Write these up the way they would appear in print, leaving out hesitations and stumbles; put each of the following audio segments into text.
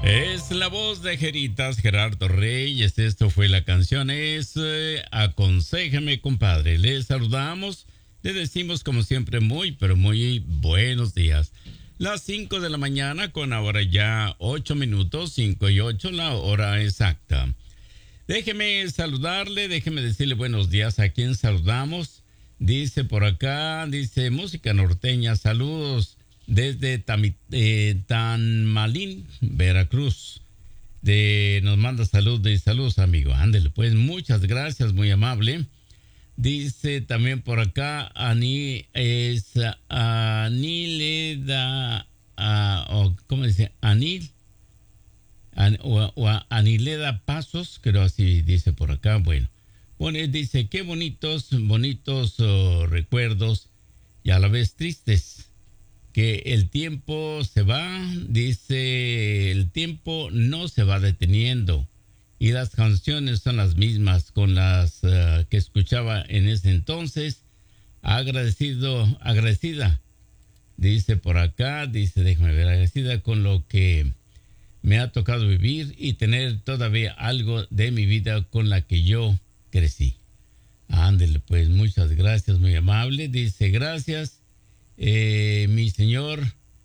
Es la voz de Jeritas, Gerardo Reyes. Esto fue la canción, Aconséjame, compadre. Les saludamos, le decimos como siempre muy, pero muy buenos días. Las 5 de la mañana con ahora ya 8 minutos, 5 y 8, la hora exacta. Déjeme saludarle, déjeme decirle buenos días a quien saludamos. Dice por acá, dice música norteña, saludos. Desde Tanmalín, Veracruz. Nos manda saludos, amigo. Ándele, pues, muchas gracias, muy amable. Dice también por acá, Anileda, ¿cómo dice? Anileda Pasos, creo así dice por acá. Bueno, dice, qué bonitos recuerdos y a la vez tristes. Que el tiempo se va, dice, el tiempo no se va deteniendo y las canciones son las mismas con las que escuchaba en ese entonces. Agradecida, dice por acá, dice, déjame ver, agradecida con lo que me ha tocado vivir y tener todavía algo de mi vida con la que yo crecí. Ándele, pues, muchas gracias, muy amable. Dice, gracias. Mi Señor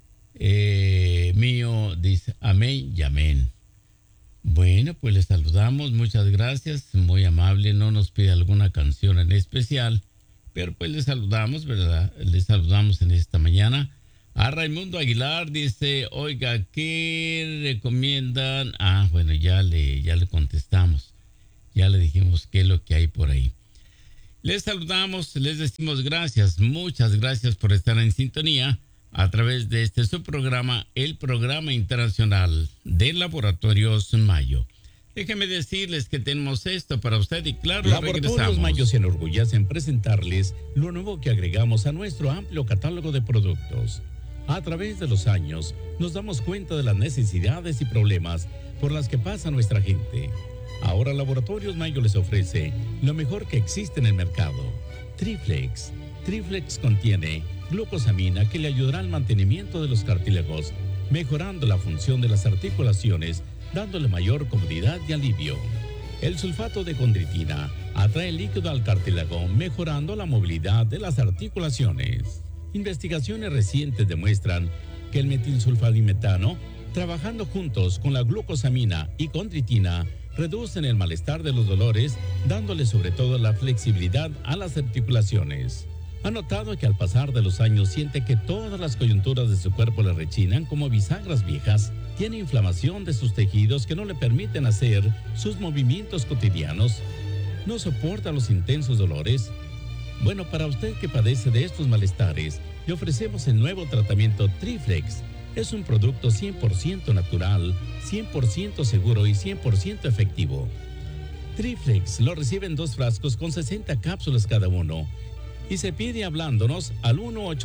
mío, dice amén y amén. Bueno, pues le saludamos, muchas gracias, muy amable, no nos pide alguna canción en especial, pero pues le saludamos, ¿verdad? Le saludamos en esta mañana. A Raimundo Aguilar dice, oiga, ¿qué recomiendan? Bueno, ya le contestamos, ya le dijimos qué es lo que hay por ahí. Les saludamos, les decimos gracias, muchas gracias por estar en sintonía a través de su programa, el Programa Internacional de Laboratorios Mayo. Déjenme decirles que tenemos esto para usted y claro, Laboratorios regresamos. Mayo se enorgullece en presentarles lo nuevo que agregamos a nuestro amplio catálogo de productos. A través de los años nos damos cuenta de las necesidades y problemas por las que pasa nuestra gente. Ahora Laboratorios Mayo les ofrece lo mejor que existe en el mercado. Triflex. Triflex contiene glucosamina que le ayudará al mantenimiento de los cartílagos, mejorando la función de las articulaciones, dándole mayor comodidad y alivio. El sulfato de condritina atrae líquido al cartílago, mejorando la movilidad de las articulaciones. Investigaciones recientes demuestran que el metilsulfadimetano, trabajando juntos con la glucosamina y condritina, reducen el malestar de los dolores, dándole sobre todo la flexibilidad a las articulaciones. Ha notado que al pasar de los años siente que todas las coyunturas de su cuerpo le rechinan como bisagras viejas. Tiene inflamación de sus tejidos que no le permiten hacer sus movimientos cotidianos. No soporta los intensos dolores. Bueno, para usted que padece de estos malestares, le ofrecemos el nuevo tratamiento Triflex. Es un producto 100% natural, 100% seguro y 100% efectivo. Triflex lo recibe en 2 frascos con 60 cápsulas cada uno y se pide hablándonos al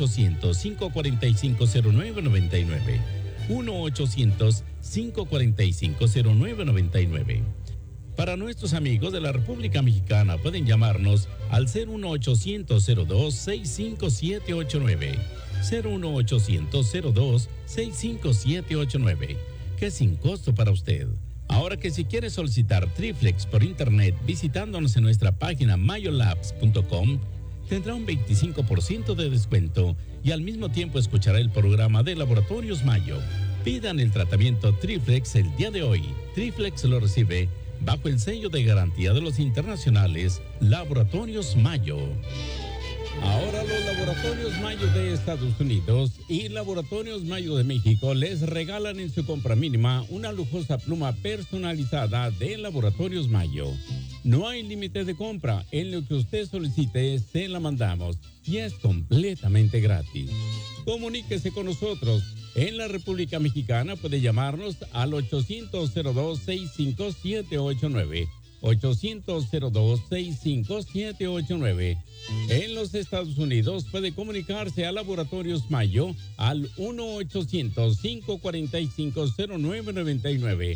1-800-545-0999. 1-800-545-0999. Para nuestros amigos de la República Mexicana pueden llamarnos al 01800-02-65789. 01800-02-65789, que es sin costo para usted. Ahora que si quiere solicitar Triflex por internet visitándonos en nuestra página mayolabs.com, tendrá un 25% de descuento y al mismo tiempo escuchará el programa de Laboratorios Mayo. Pidan el tratamiento Triflex el día de hoy. Triflex lo recibe bajo el sello de garantía de los internacionales Laboratorios Mayo. Ahora los Laboratorios Mayo de Estados Unidos y Laboratorios Mayo de México les regalan en su compra mínima una lujosa pluma personalizada de Laboratorios Mayo. No hay límite de compra, en lo que usted solicite se la mandamos y es completamente gratis. Comuníquese con nosotros. En la República Mexicana puede llamarnos al 800-02-65789. 800-02-65789. En los Estados Unidos puede comunicarse a Laboratorios Mayo al 1-800-545-0999.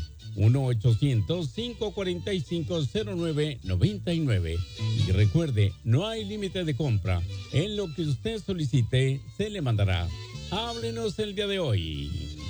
1-800-545-0999. Y recuerde, no hay límite de compra. En lo que usted solicite, se le mandará. Háblenos el día de hoy.